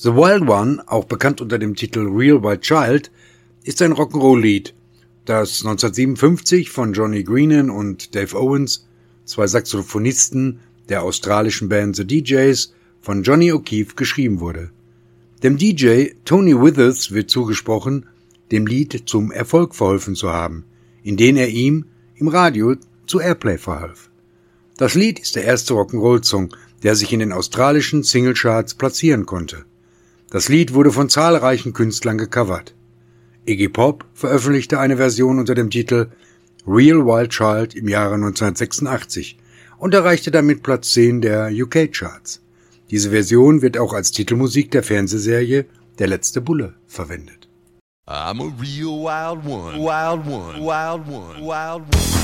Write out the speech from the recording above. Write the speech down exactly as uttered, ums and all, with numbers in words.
The Wild One, auch bekannt unter dem Titel Real Wild Child, ist ein Rock'n'Roll-Lied, das neunzehnhundertsiebenundfünfzig von Johnny Greenan und Dave Owens, zwei Saxophonisten der australischen Band The D Js, von Johnny O'Keefe geschrieben wurde. Dem D J Tony Withers wird zugesprochen, dem Lied zum Erfolg verholfen zu haben, indem er ihm im Radio zu Airplay verhalf. Das Lied ist der erste Rock'n'Roll-Song, der sich in den australischen Singlecharts platzieren konnte. Das Lied wurde von zahlreichen Künstlern gecovert. Iggy Pop veröffentlichte eine Version unter dem Titel Real Wild Child im Jahre neunzehnhundertsechsundachtzig und erreichte damit Platz zehn der U K-Charts. Diese Version wird auch als Titelmusik der Fernsehserie Der letzte Bulle verwendet. I'm a real wild one, wild one, wild one, wild one.